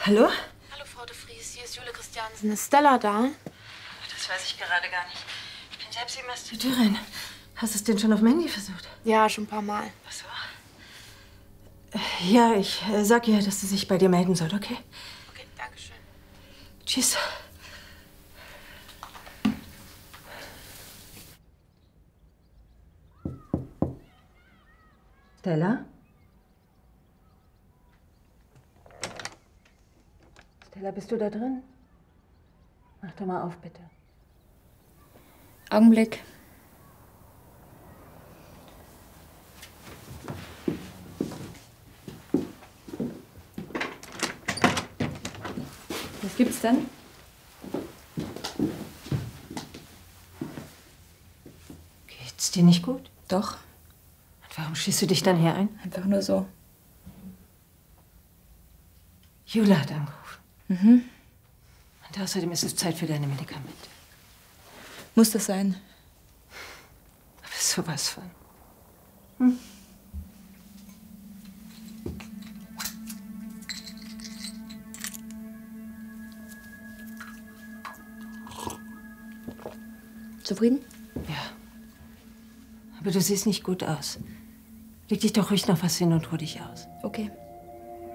Hallo? Hallo, Frau de Vries, hier ist Jule Christiansen. Ist Stella da? Das weiß ich gerade gar nicht. Ich bin selbst die Masturtiererin. Hast du es denn schon auf dem Handy versucht? Ja, schon ein paar Mal. Ach so. Ja, ich sag ihr, dass sie sich bei dir melden soll, okay? Okay, danke schön. Tschüss. Stella? Stella, bist du da drin? Mach doch mal auf, bitte. Augenblick. Was gibt's denn? Geht's dir nicht gut? Doch, Und warum schießt du dich dann hier ein? einfach nur so. Jule hat angerufen. Mhm. Und außerdem ist es Zeit für deine Medikamente. Muss das sein? Aber sowas von. Zufrieden? Ja. Aber du siehst nicht gut aus. Leg dich doch ruhig noch was hin und ruh dich aus. Okay.